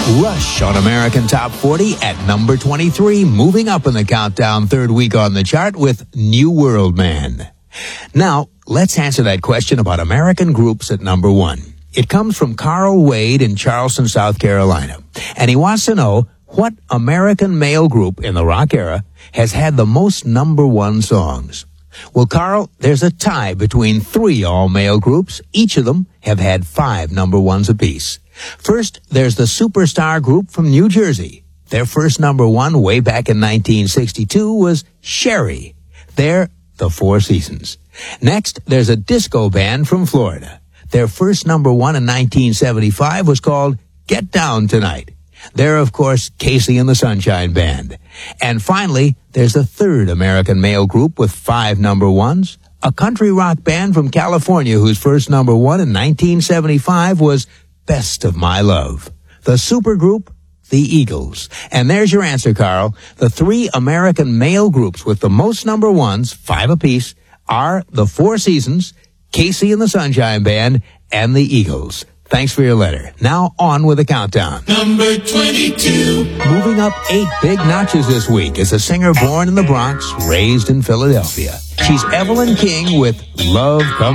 Rush on American Top 40 at number 23, moving up in the countdown, third week on the chart with New World Man. Now, let's answer that question about American groups at number 1. It comes from Carl Wade in Charleston, South Carolina, and he wants to know what American male group in the rock era has had the most number 1 songs. Well, Carl, there's a tie between 3 all-male groups. Each of them have had 5 number 1s apiece. First, there's the Superstar Group from New Jersey. Their first number 1 way back in 1962 was Sherry. They're the Four Seasons. Next, there's a disco band from Florida. Their first number 1 in 1975 was called Get Down Tonight. They're, of course, Casey and the Sunshine Band. And finally, there's a third American male group with 5 number 1s, a country rock band from California whose first number 1 in 1975 was Best of My Love. The supergroup, the Eagles. And there's your answer, Carl. The 3 American male groups with the most number 1s, 5 apiece, are the Four Seasons, Casey and the Sunshine Band, and the Eagles. Thanks for your letter. Now on with the countdown. Number 22. Moving up 8 big notches this week is a singer born in the Bronx, raised in Philadelphia. She's Evelyn King with Love Comes